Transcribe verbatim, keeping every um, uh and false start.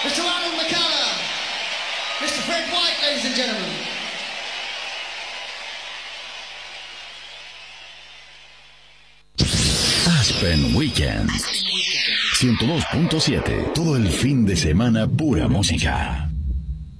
mister Ronald McCallum, mister Fred White, ladies and gentlemen. Aspen Weekend ciento dos punto siete. Todo el fin de semana pura música.